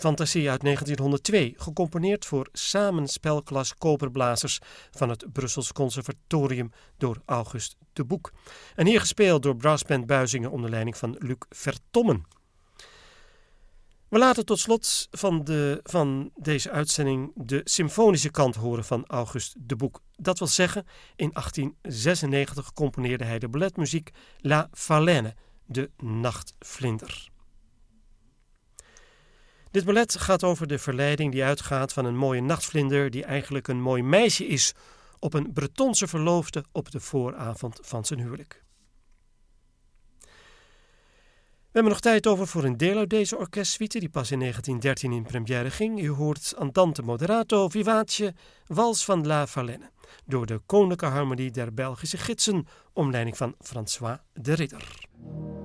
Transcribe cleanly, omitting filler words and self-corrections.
Fantasie uit 1902, gecomponeerd voor samenspelklas koperblazers van het Brussels Conservatorium door August de Boek. En hier gespeeld door Brassband Buizingen onder leiding van Luc Vertommen. We laten tot slot van deze uitzending de symfonische kant horen van August de Boek. Dat wil zeggen, in 1896 componeerde hij de balletmuziek La Phalène, de nachtvlinder. Dit ballet gaat over de verleiding die uitgaat van een mooie nachtvlinder die eigenlijk een mooi meisje is op een Bretonse verloofde op de vooravond van zijn huwelijk. We hebben nog tijd over voor een deel uit deze orkestsuite die pas in 1913 in première ging. U hoort Andante Moderato Vivace, Wals van La Phalène, door de Koninklijke Harmonie der Belgische Gidsen, onder leiding van François de Ridder.